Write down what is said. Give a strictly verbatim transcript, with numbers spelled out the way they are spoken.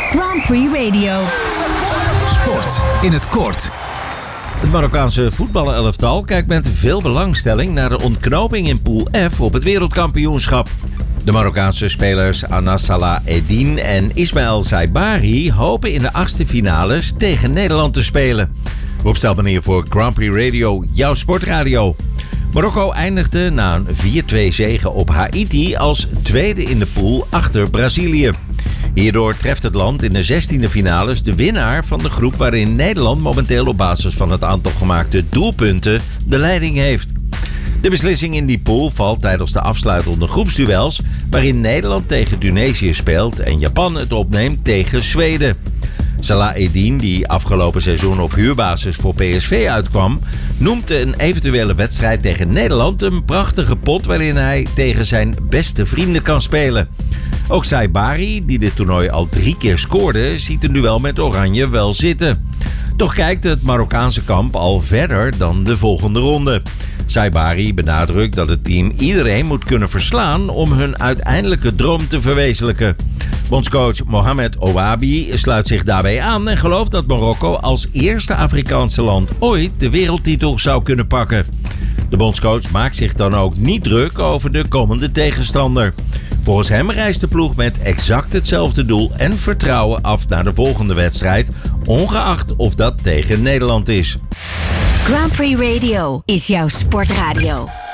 Grand Prix Radio. Sport in het kort. Het Marokkaanse voetbalelftal kijkt met veel belangstelling naar de ontknoping in Pool F op het wereldkampioenschap. De Marokkaanse spelers Anas Salah Eddine en Ismaël Saibari hopen in de achtste finales tegen Nederland te spelen. Opstelmanier voor Grand Prix Radio, jouw sportradio. Marokko eindigde na een vier twee zege op Haiti als tweede in de pool achter Brazilië. Hierdoor treft het land in de zestiende finales de winnaar van de groep waarin Nederland momenteel op basis van het aantal gemaakte doelpunten de leiding heeft. De beslissing in die pool valt tijdens de afsluitende groepsduels waarin Nederland tegen Tunesië speelt en Japan het opneemt tegen Zweden. Salah Eddine, die afgelopen seizoen op huurbasis voor P S V uitkwam, noemt een eventuele wedstrijd tegen Nederland een prachtige pot waarin hij tegen zijn beste vrienden kan spelen. Ook Saibari, die dit toernooi al drie keer scoorde, ziet een duel met Oranje wel zitten. Toch kijkt het Marokkaanse kamp al verder dan de volgende ronde. Saibari benadrukt dat het team iedereen moet kunnen verslaan om hun uiteindelijke droom te verwezenlijken. Bondscoach Mohamed Ouabi sluit zich daarbij aan en gelooft dat Marokko als eerste Afrikaanse land ooit de wereldtitel zou kunnen pakken. De bondscoach maakt zich dan ook niet druk over de komende tegenstander. Volgens hem reist de ploeg met exact hetzelfde doel en vertrouwen af naar de volgende wedstrijd, ongeacht of dat tegen Nederland is. Grand Prix Radio is jouw sportradio.